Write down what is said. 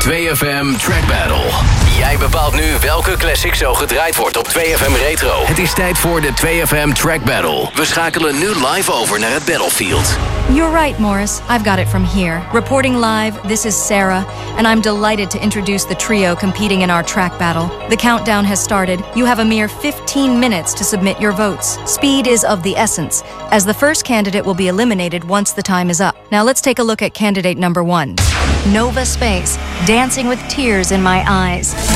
2FM Track Battle. Jij bepaalt nu welke classic zo gedraaid wordt op 2FM Retro. Het is tijd voor de 2FM Track Battle. We schakelen nu live over naar het Battlefield. You're right, Morris. I've got it from here. Reporting live, this is Sarah, and I'm delighted to introduce the trio competing in our track battle. The countdown has started. You have a mere 15 minutes to submit your votes. Speed is of the essence, as the first candidate will be eliminated once the time is up. Now let's take a look at candidate number 1. Nova Space, Dancing with Tears in My Eyes.